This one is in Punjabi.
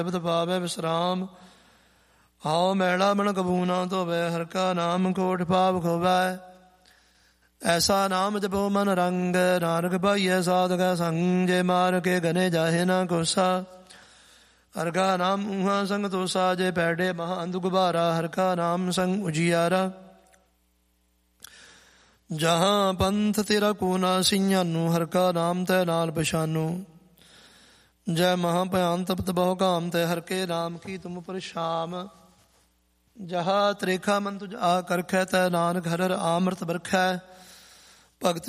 ਸ਼ਬਦ ਪਾਵੈ ਵਿਸਰਾਮ। ਹਉ ਮੈਲਾ ਮਨ ਕਬੂ ਨਾ ਧੋਵੈ, ਹਰਿ ਕਾ ਨਾਮ ਕੋਟਿ ਪਾਪ ਖੋਵੈ। ਐਸਾ ਨਾਮ ਜਪੋ ਮਨ ਰੰਗ, ਨਾਨਕ ਪਾਈਐ ਸਾਧ ਕਾ ਸੰਗ। ਜੇ ਮਾਰ ਕੇ ਗਨੇ ਜਾਹੇ ਨਾ ਕੋਸਾ, ਹਰਿ ਕਾ ਨਾਮ ਊਹਾ ਸੰਗ ਤੋਸਾ। ਜੇ ਪੈਡੇ ਮਹਾ ਅੰਧ ਗੁਬਾਰਾ, ਹਰਿ ਕਾ ਨਾਮ ਸੰਗ ਉਜਿਆਰਾ। ਜਹਾਂ ਪੰਥ ਤੇਰਾ ਕੋ ਨਾ ਸਿੰਘਾਨੂ, ਹਰਿ ਕਾ ਨਾਮ ਤੈ ਨਾਲ ਪਛਾਨੂ। ਜੈ ਮਹਾ ਭਿਆਨ ਤਪਤ ਬਹੁ ਕਾਮ, ਤੈ ਹਰਿ ਕੇ ਨਾਮ ਕੀ ਤੁਮ ਪਰਛਾਮ। ਜਹਾ ਤ੍ਰੇਖਾ ਮਨ ਤੁਝ ਆ ਕਰਖੈ, ਤੈ ਨਾਨਕ ਹਰਿ ਅੰਮ੍ਰਿਤ ਬਰਖੈ। ਭਗਤ